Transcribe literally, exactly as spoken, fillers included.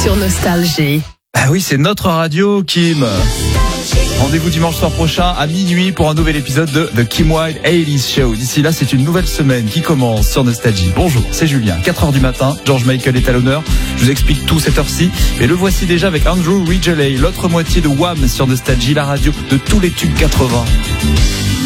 sur Nostalgie. Ah oui, c'est notre radio, Kim. Rendez-vous dimanche soir prochain à minuit pour un nouvel épisode de The Kim Wilde eighties Show. D'ici là, c'est une nouvelle semaine qui commence sur Nostalgie. Bonjour, c'est Julien. quatre heures du matin, George Michael est à l'honneur. Je vous explique tout cette heure-ci. Mais le voici déjà avec Andrew Ridgeley, l'autre moitié de Wham sur Nostalgie, la radio de tous les tubes quatre-vingts.